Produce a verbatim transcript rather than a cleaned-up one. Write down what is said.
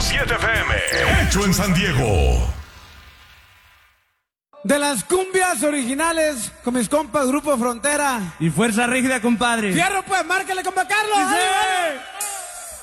siete F M. Hecho en San Diego. De las cumbias originales con mis compas Grupo Frontera y Fuerza Rígida, compadre. Fierro, pues, márcale, compa Carlos. ¡Sí!